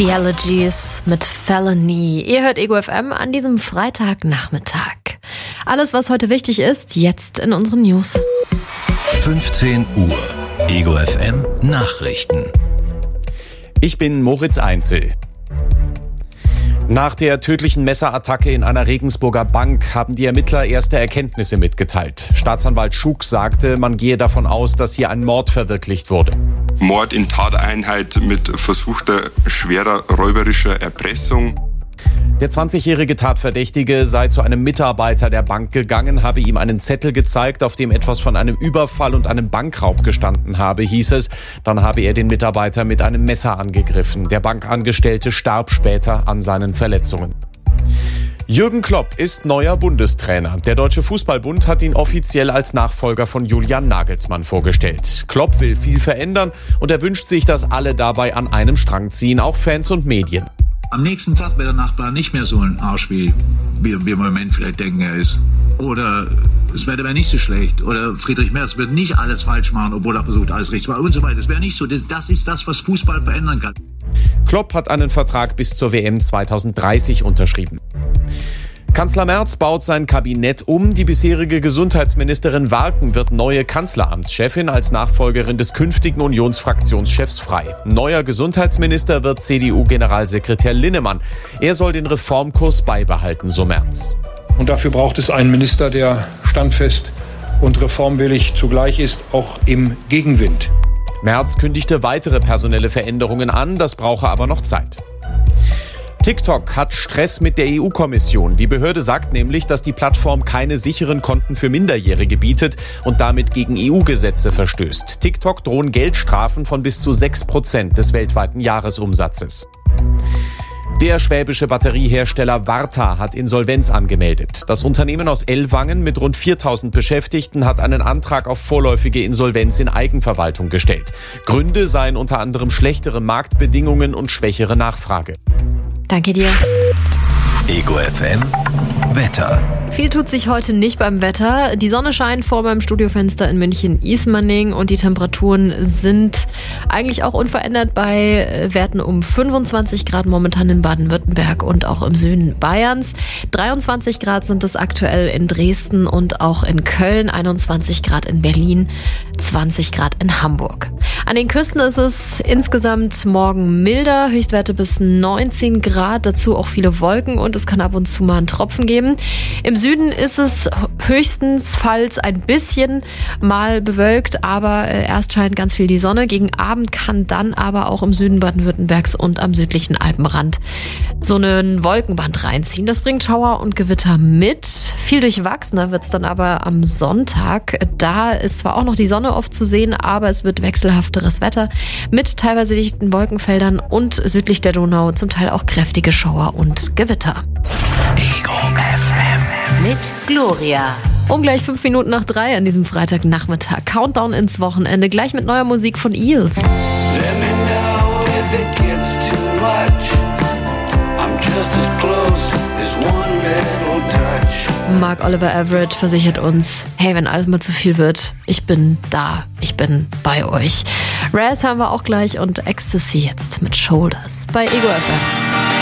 The Elegies mit Felony. Ihr hört Ego FM an diesem Freitagnachmittag. Alles, was heute wichtig ist, jetzt in unseren News. 15 Uhr. Ego FM Nachrichten. Ich bin Moritz Einzel. Nach der tödlichen Messerattacke in einer Regensburger Bank haben die Ermittler erste Erkenntnisse mitgeteilt. Staatsanwalt Schuck sagte, man gehe davon aus, dass hier ein Mord verwirklicht wurde. Mord in Tateinheit mit versuchter schwerer räuberischer Erpressung. Der 20-jährige Tatverdächtige sei zu einem Mitarbeiter der Bank gegangen, habe ihm einen Zettel gezeigt, auf dem etwas von einem Überfall und einem Bankraub gestanden habe, hieß es. Dann habe er den Mitarbeiter mit einem Messer angegriffen. Der Bankangestellte starb später an seinen Verletzungen. Jürgen Klopp ist neuer Bundestrainer. Der Deutsche Fußballbund hat ihn offiziell als Nachfolger von Julian Nagelsmann vorgestellt. Klopp will viel verändern und er wünscht sich, dass alle dabei an einem Strang ziehen, auch Fans und Medien. Am nächsten Tag wäre der Nachbar nicht mehr so ein Arsch, wie wir im Moment vielleicht denken, er ist. Oder es wäre nicht so schlecht. Oder Friedrich Merz wird nicht alles falsch machen, obwohl er versucht, alles richtig zu machen und so weiter. Das wäre nicht so. Das ist das, was Fußball verändern kann. Klopp hat einen Vertrag bis zur WM 2030 unterschrieben. Kanzler Merz baut sein Kabinett um. Die bisherige Gesundheitsministerin Warken wird neue Kanzleramtschefin als Nachfolgerin des künftigen Unionsfraktionschefs frei. Neuer Gesundheitsminister wird CDU-Generalsekretär Linnemann. Er soll den Reformkurs beibehalten, so Merz. Und dafür braucht es einen Minister, der standfest und reformwillig zugleich ist, auch im Gegenwind. Merz kündigte weitere personelle Veränderungen an, das brauche aber noch Zeit. TikTok hat Stress mit der EU-Kommission. Die Behörde sagt nämlich, dass die Plattform keine sicheren Konten für Minderjährige bietet und damit gegen EU-Gesetze verstößt. TikTok drohen Geldstrafen von bis zu 6% des weltweiten Jahresumsatzes. Der schwäbische Batteriehersteller Varta hat Insolvenz angemeldet. Das Unternehmen aus Ellwangen mit rund 4.000 Beschäftigten hat einen Antrag auf vorläufige Insolvenz in Eigenverwaltung gestellt. Gründe seien unter anderem schlechtere Marktbedingungen und schwächere Nachfrage. Danke dir. Ego FM Wetter. Viel tut sich heute nicht beim Wetter. Die Sonne scheint vor meinem Studiofenster in München-Ismaning und die Temperaturen sind eigentlich auch unverändert bei Werten um 25 Grad momentan in Baden-Württemberg und auch im Süden Bayerns. 23 Grad sind es aktuell in Dresden und auch in Köln, 21 Grad in Berlin, 20 Grad in Hamburg. An den Küsten ist es insgesamt morgen milder, Höchstwerte bis 19 Grad, dazu auch viele Wolken und es kann ab und zu mal einen Tropfen geben. Im Süden ist es höchstensfalls ein bisschen mal bewölkt, aber erst scheint ganz viel die Sonne. Gegen Abend kann dann aber auch im Süden Baden-Württembergs und am südlichen Alpenrand so einen Wolkenband reinziehen. Das bringt Schauer und Gewitter mit. Viel durchwachsener wird es dann aber am Sonntag. Da ist zwar auch noch die Sonne oft zu sehen, aber es wird wechselhafteres Wetter mit teilweise dichten Wolkenfeldern und südlich der Donau zum Teil auch kräftige Schauer und Gewitter. Ego FM. Mit Gloria. Um gleich 5 Minuten nach 3 an diesem Freitagnachmittag. Countdown ins Wochenende, gleich mit neuer Musik von Eels. Mark Oliver Everett versichert uns, hey, wenn alles mal zu viel wird, ich bin da, ich bin bei euch. Raz haben wir auch gleich und Ecstasy jetzt mit Shoulders bei Ego FM.